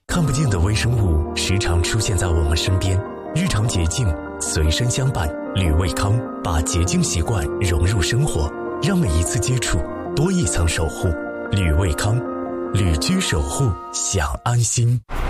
看不见的微生物时常出现在我们身边，日常洁净随身相伴。吕卫康把洁净习惯融入生活，让每一次接触多一层守护。吕卫康，旅居守护，享安心。